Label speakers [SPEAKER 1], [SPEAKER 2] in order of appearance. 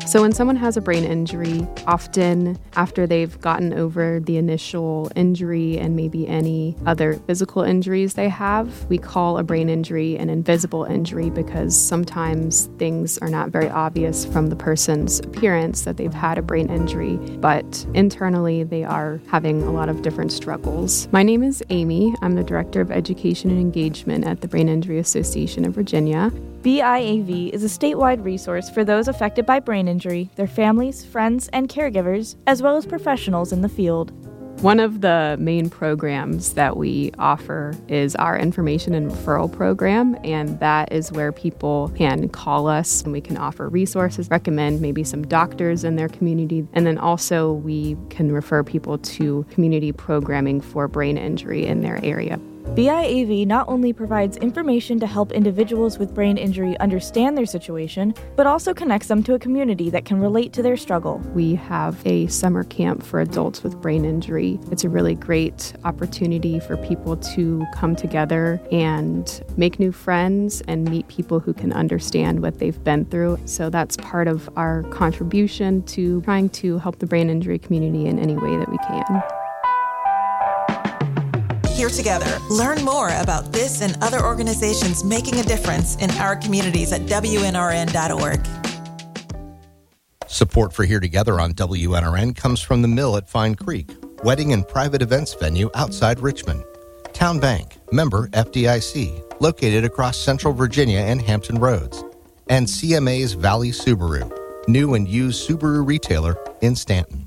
[SPEAKER 1] So when someone has a brain injury, often after they've gotten over the initial injury and maybe any other physical injuries they have, we call a brain injury an invisible injury because sometimes things are not very obvious from the person's appearance that they've had a brain injury, but internally they are having a lot of different struggles. My name is Amy. I'm the Director of Education and Engagement at the Brain Injury Association of Virginia.
[SPEAKER 2] BIAV is a statewide resource for those affected by brain injury, their families, friends, and caregivers, as well as professionals in the field.
[SPEAKER 1] One of the main programs that we offer is our information and referral program, and that is where people can call us and we can offer resources, recommend maybe some doctors in their community, and then also we can refer people to community programming for brain injury in their area.
[SPEAKER 2] BIAV not only provides information to help individuals with brain injury understand their situation, but also connects them to a community that can relate to their struggle.
[SPEAKER 1] We have a summer camp for adults with brain injury. It's a really great opportunity for people to come together and make new friends and meet people who can understand what they've been through. So that's part of our contribution to trying to help the brain injury community in any way that we can.
[SPEAKER 3] Here together. Learn more about this and other organizations making a difference in our communities at WNRN.org.
[SPEAKER 4] Support for Here Together on WNRN comes from the Mill at Fine Creek, wedding and private events venue outside Richmond. Town Bank, member FDIC, located across Central Virginia and Hampton Roads. And CMA's Valley Subaru, new and used Subaru retailer in Stanton.